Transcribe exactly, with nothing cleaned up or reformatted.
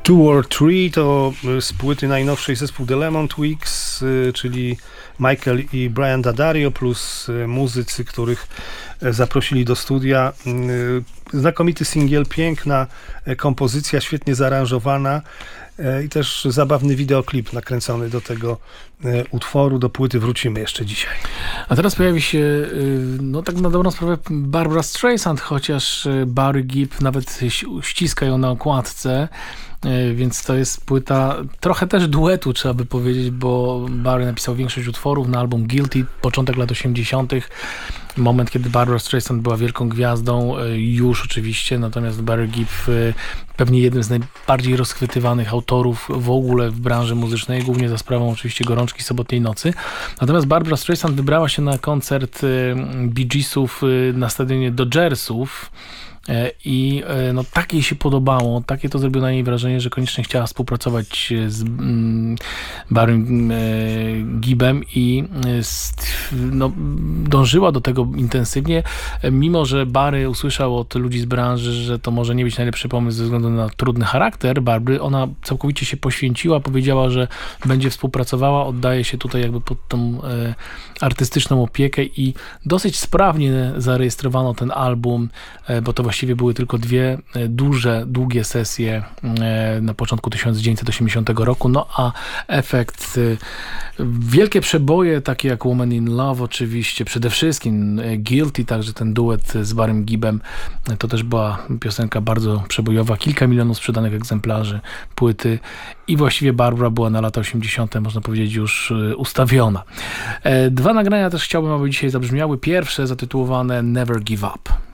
Two or Three to z płyty najnowszej zespół The Lemon Twigs, czyli Michael i Brian Daddario plus muzycy, których zaprosili do studia. Znakomity singiel, piękna kompozycja, świetnie zaaranżowana i też zabawny wideoklip nakręcony do tego utworu. Do płyty wrócimy jeszcze dzisiaj. A teraz pojawi się, no tak na dobrą sprawę, Barbra Streisand, chociaż Barry Gibb nawet ściska ją na okładce, więc to jest płyta trochę też duetu, trzeba by powiedzieć, bo Barry napisał większość utworów na album Guilty, początek lat osiemdziesiątych. Moment, kiedy Barbra Streisand była wielką gwiazdą, już oczywiście, natomiast Barry Gibb pewnie jednym z najbardziej rozchwytywanych autorów w ogóle w branży muzycznej, głównie za sprawą oczywiście Gorączki Sobotniej Nocy. Natomiast Barbra Streisand wybrała się na koncert Bee Geesów na stadionie Dodgersów i no, tak jej się podobało, takie to zrobiło na niej wrażenie, że koniecznie chciała współpracować z mm, Barrym e, Gibbem i no, dążyła do tego intensywnie, mimo że Barry usłyszał od ludzi z branży, że to może nie być najlepszy pomysł ze względu na trudny charakter Barbry. Ona całkowicie się poświęciła, powiedziała, że będzie współpracowała, oddaje się tutaj jakby pod tą e, artystyczną opiekę i dosyć sprawnie zarejestrowano ten album, e, bo to właściwie były tylko dwie duże, długie sesje na początku tysiąc dziewięćset osiemdziesiątego roku, no a efekt, wielkie przeboje takie jak Woman in Love oczywiście, przede wszystkim Guilty, także ten duet z Barrym Gibbem, to też była piosenka bardzo przebojowa, kilka milionów sprzedanych egzemplarzy płyty i właściwie Barbara była na lata osiemdziesiąte, można powiedzieć, już ustawiona. Dwa nagrania też chciałbym, aby dzisiaj zabrzmiały. Pierwsze zatytułowane Never Give Up.